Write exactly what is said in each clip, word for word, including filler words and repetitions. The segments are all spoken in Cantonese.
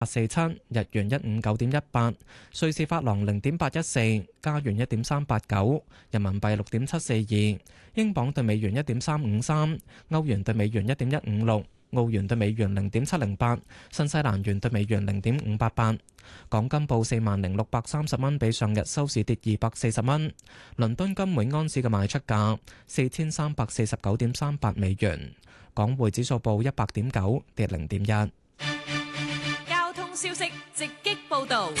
四七，日元一五九點一八，瑞士法郎零點八一四，加元一點三八九，人民幣六點七四二，英鎊對美元一點三五三，歐元對美元一點一五六，澳元對美元零點七零八，新西蘭元對美元零點五八八。港金報四萬零六百三十蚊，比上日收市跌二百四十蚊。倫敦金每安士嘅賣出價四千三百四十九點三八美元。港匯指數報一百點九，跌零點一。 交通消息直擊報道。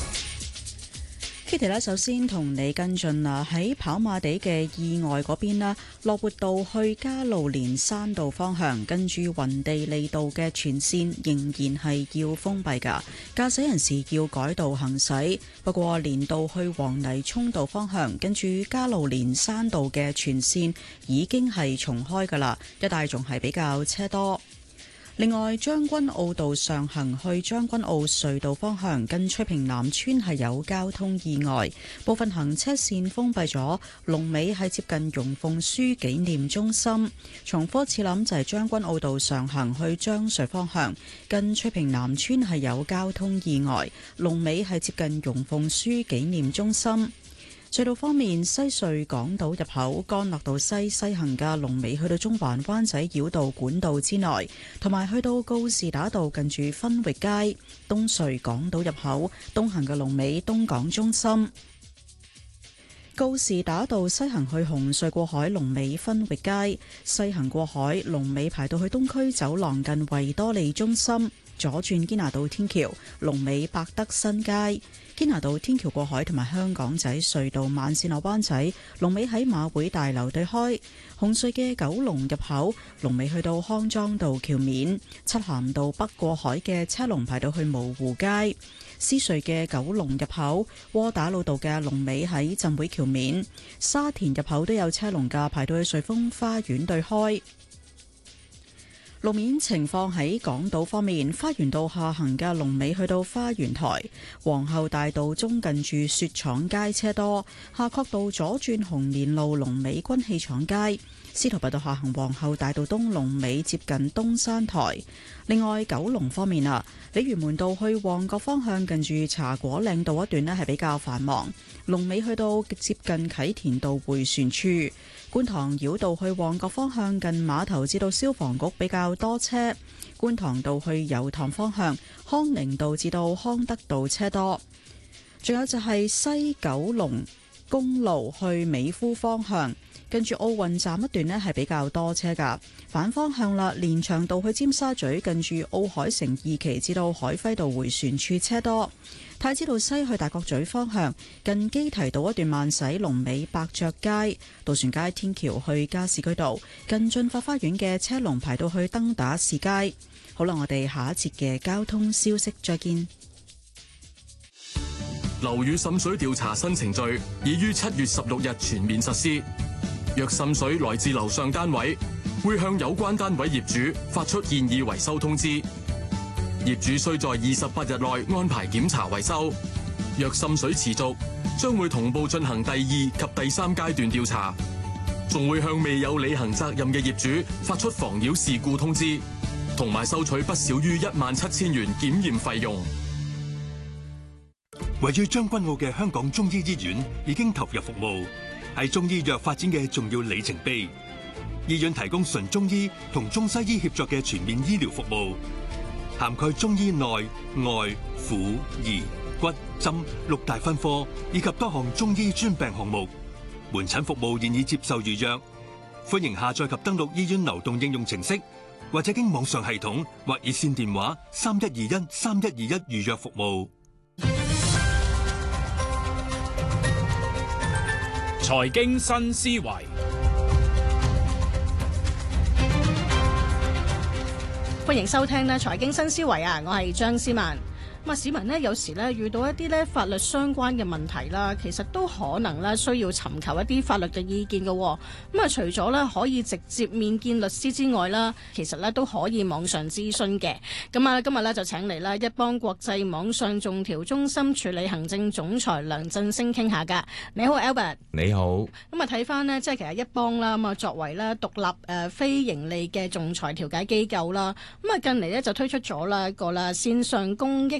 Kitty 咧，首先同你跟進啦，喺跑馬地嘅意外嗰邊啦，樂活道去加路連山道方向，跟住雲地利道嘅全線仍然係要封閉㗎，駕駛人士要改道行駛。不過連道去黃泥涌道方向，跟住加路連山道嘅全線已經係重開㗎啦，一帶仲係比較車多。另外，將軍澳道上行去將軍澳隧道方向，近翠屏南村係有交通意外，部分行車線封閉咗，龍尾係接近容鳳書紀念中心。重複次諗就係將軍澳道上行去將隧方向，近翠屏南村係有交通意外，龍尾係接近容鳳書紀念中心。隧道方面，西隧港島入口干諾道西西行嘅龍尾去到中環灣仔繞道管道之內，同埋去到告士打道近住分域街。東隧港島入口東行嘅龍尾東港中心。告士打道西行去紅隧過海龍尾分域街，西行過海龍尾排到去東區走廊近維多利中心。左轉堅拿道天橋龍尾百德新街，堅拿道天橋過海同埋香港仔隧道慢線落灣仔龍尾喺馬會大樓對開。紅隧嘅九龍入口龍尾去到康莊道橋面，漆咸道北過海嘅車龍排到去蕪湖街。獅隧嘅九龍入口窩打老道嘅龍尾喺浸會橋面，沙田入口都有車龍噶，排到去瑞豐花園對開。路面情況喺港島方面，花園道下行嘅龍尾去到花園台，皇后大道中近住雪廠街車多，夏慤道左轉紅棉路龍尾軍器廠街，司徒拔道下行皇后大道東龍尾接近東山台。另外九龍方面啊，鯉魚門道去旺角方向近住茶果嶺道一段呢係比較繁忙，龍尾去到接近啟田道迴旋處。觀塘繞道去旺角方向近碼頭至到消防局比較多車，觀塘道去油塘方向康寧道至到康德道車多。仲有就係西九龍公路去美孚方向，跟住奧運站一段呢係比較多車噶，反方向啦，連翔道去尖沙咀近住奧海城二期至到海輝道迴旋處車多。太子道西去大角咀方向近基提道一段慢駛，龍尾百爵街。渡船街天橋去加士居道近駿發花園嘅車龍排到去登打士街。好啦，我哋下一節嘅交通消息再見。 樓宇滲水調查新程序已於七月十六日全面實施。若滲水來自樓上單位，會向有關單位業主發出建議維修通知。業主需在二十八日內安排檢查維修。若滲水持續，將會同步進行第二及第三階段調查，仲會向未有履行責任嘅業主發出妨擾事故通知，同埋收取不少於一萬七千元檢驗費用。 位於將軍澳嘅香港中醫醫院已經投入服務，係中醫藥發展嘅重要里程碑。醫院提供純中醫同中西醫協作嘅全面醫療服務，涵蓋中醫內外婦兒骨針六大分科，以及多項中醫專病項目。門診服務現已接受預約，歡迎下載及登錄醫院流動應用程式，或者經網上系統或熱線電話三一二一三一二一預約服務。 財經新思維， 歡迎收聽咧財經新思維啊！我係張思曼。咁啊，市民呢，有時咧遇到一啲咧法律相關嘅問題啦，其實都可能咧需要尋求一啲法律嘅意見嘅。咁啊，除咗咧可以直接面見律師之外啦，其實咧都可以網上諮詢嘅。咁啊，今日咧就請嚟啦一邦國際網上訟調中心處理行政總裁梁振聲傾下噶。你好 Albert。 你好。 咁啊，睇翻呢，即係其實一邦啦，咁啊作為咧獨立誒、呃、非盈利嘅仲裁調解機構啦，咁啊近嚟咧就推出咗啦一個啦線上公